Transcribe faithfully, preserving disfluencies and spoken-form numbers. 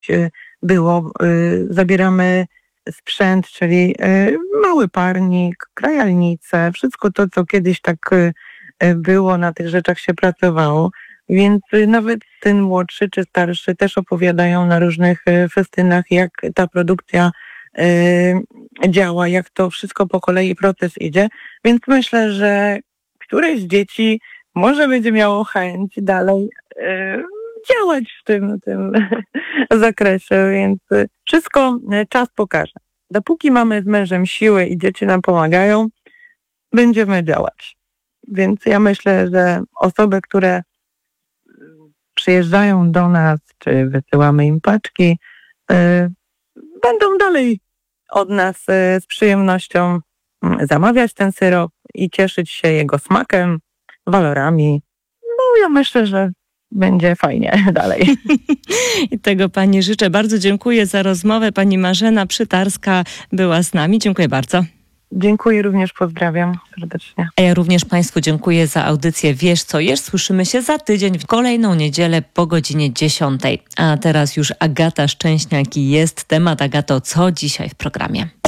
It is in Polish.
było. Zabieramy sprzęt, czyli mały parnik, krajalnice, wszystko to, co kiedyś tak było, na tych rzeczach się pracowało. Więc nawet ten młodszy czy starszy też opowiadają na różnych festynach, jak ta produkcja działa, jak to wszystko po kolei proces idzie. Więc myślę, że któreś z dzieci może będzie miało chęć dalej działać w tym, tym zakresie, więc wszystko czas pokaże. Dopóki mamy z mężem siły i dzieci nam pomagają, będziemy działać. Więc ja myślę, że osoby, które przyjeżdżają do nas, czy wysyłamy im paczki, będą dalej od nas z przyjemnością zamawiać ten syrop i cieszyć się jego smakiem, walorami. No ja myślę, że będzie fajnie dalej. I tego pani życzę. Bardzo dziękuję za rozmowę. Pani Marzena Przytarska była z nami. Dziękuję bardzo. Dziękuję również, pozdrawiam serdecznie. A ja również Państwu dziękuję za audycję Wiesz co jesz. Słyszymy się za tydzień w kolejną niedzielę po godzinie dziesiątej. A teraz już Agata Szczęśniak i jest temat. Agato, co dzisiaj w programie?